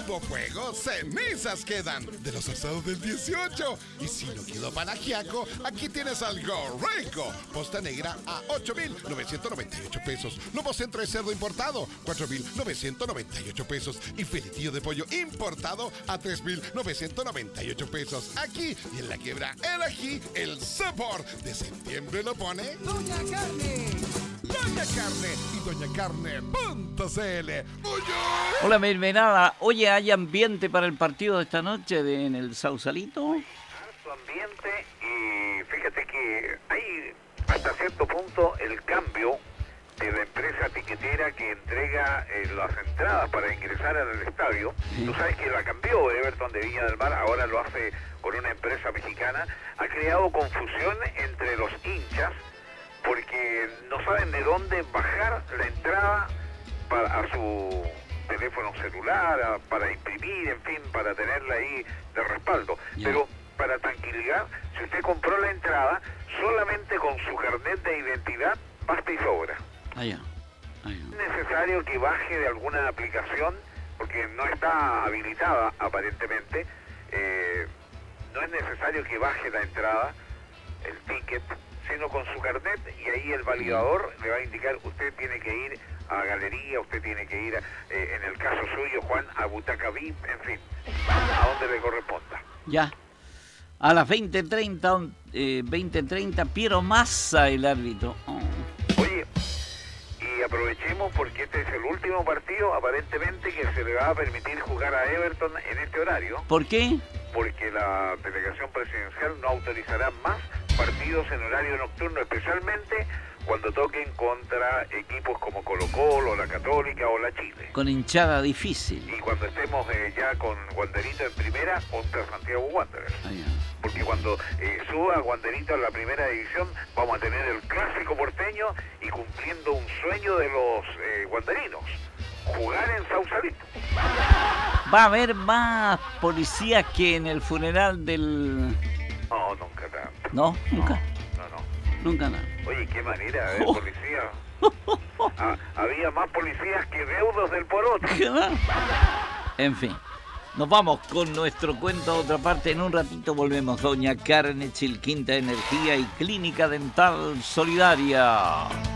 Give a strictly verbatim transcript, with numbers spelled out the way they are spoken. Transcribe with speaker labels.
Speaker 1: hubo fuego, cenizas quedan de los asados del dieciocho. Y si no quedó para ajiaco, aquí tienes algo rico. Posta negra a ocho mil novecientos noventa y ocho pesos. Lomo centro de cerdo importado, cuatro mil novecientos noventa y ocho pesos. Y filetillo de pollo importado a tres mil novecientos noventa y ocho pesos. Aquí y en la quiebra el ají, el sabor de septiembre lo pone
Speaker 2: Doña Carne.
Speaker 1: Doña Carne y doña carne punto c l.
Speaker 3: Hola, Mermelada. Oye, ¿hay ambiente para el partido de esta noche de, en el Sausalito?
Speaker 4: Harto ambiente y fíjate que hay hasta cierto punto el cambio de la empresa tiquetera que entrega eh, las entradas para ingresar al estadio. Sí. Tú sabes que la cambió Everton de Viña del Mar, ahora lo hace con una empresa mexicana. Ha creado confusión entre los hinchas porque no saben de dónde bajar la entrada para, a su teléfono celular, a, para imprimir, en fin, para tenerla ahí de respaldo. Yeah. Pero para tranquilidad, si usted compró la entrada, solamente con su carnet de identidad basta y sobra.
Speaker 3: Ah, yeah. Ah, yeah.
Speaker 4: Es necesario que baje de alguna aplicación, porque no está habilitada aparentemente. Eh, no es necesario que baje la entrada, el ticket, sino con su carnet, y ahí el validador le va a indicar, usted tiene que ir a galería, usted tiene que ir, a, eh, en el caso suyo, Juan, a butaca V I P, en fin, a donde le corresponda.
Speaker 3: Ya. A las veinte treinta, eh, veinte treinta, Piero Massa, el árbitro. Oh.
Speaker 4: Oye, y aprovechemos porque este es el último partido, aparentemente, que se le va a permitir jugar a Everton en este horario.
Speaker 3: ¿Por qué?
Speaker 4: Porque la delegación presidencial no autorizará más partidos en horario nocturno, especialmente cuando toquen contra equipos como Colo-Colo, la Católica o la Chile.
Speaker 3: Con hinchada difícil.
Speaker 4: Y cuando estemos eh, ya con Wanderito en primera contra Santiago Wanderers.
Speaker 3: Ah, yeah.
Speaker 4: Porque cuando eh, suba Wanderito a la primera división, vamos a tener el clásico porteño y cumpliendo un sueño de los eh, wanderinos, jugar en Sausalito.
Speaker 3: ¿Va a haber más policías que en el funeral del...?
Speaker 4: No, nunca tanto.
Speaker 3: ¿No? ¿Nunca?
Speaker 4: No, no. no.
Speaker 3: Nunca nada.
Speaker 4: Oye, qué manera de
Speaker 3: oh.
Speaker 4: policía. ah, había más policías que deudos del poroto.
Speaker 3: En fin, nos vamos con nuestro cuento a otra parte. En un ratito volvemos. Doña Carne, Chilquinta Energía y Clínica Dental Solidaria.